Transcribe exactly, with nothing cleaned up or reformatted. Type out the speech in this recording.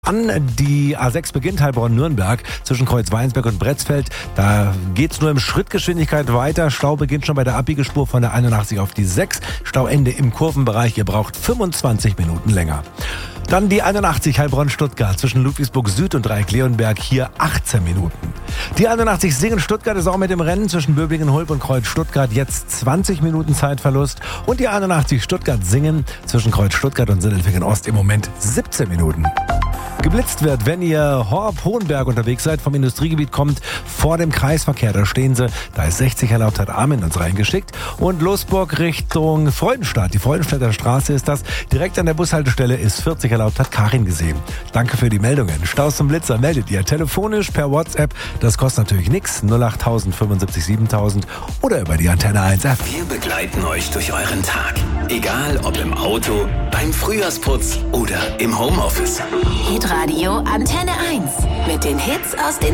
An die A sechs beginnt Heilbronn-Nürnberg zwischen Kreuzweinsberg und Bretzfeld. Da geht's nur in Schrittgeschwindigkeit weiter. Stau beginnt schon bei der Abbiegespur von der einundachtzig auf die sechs. Stauende im Kurvenbereich. Ihr braucht fünfundzwanzig Minuten länger. Dann die einundachtzig Heilbronn-Stuttgart zwischen Ludwigsburg Süd und Dreieck-Leonberg. Hier achtzehn Minuten. Die einundachtzig Singen-Stuttgart ist auch mit dem Rennen zwischen Böblingen-Hulb und Kreuz-Stuttgart jetzt zwanzig Minuten Zeitverlust. Und die einundachtzig Stuttgart-Singen zwischen Kreuz-Stuttgart und Sindelfingen-Ost im Moment siebzehn Minuten. Geblitzt wird, wenn ihr Horb-Hohenberg unterwegs seid, vom Industriegebiet kommt, vor dem Kreisverkehr, da stehen sie, da ist sechzig erlaubt, hat Armin uns reingeschickt. Und Losburg Richtung Freudenstadt, die Freudenstädter Straße ist das, direkt an der Bushaltestelle ist vierzig erlaubt, hat Karin gesehen. Danke für die Meldungen. Staus zum Blitzer meldet ihr telefonisch per WhatsApp, das kostet natürlich nichts, null acht null null fünfundsiebzig siebentausend oder über die Antenne eins App. Wir begleiten euch durch euren Tag, egal ob im Auto, beim Frühjahrsputz oder im Homeoffice. Hitradio Antenne eins mit den Hits aus den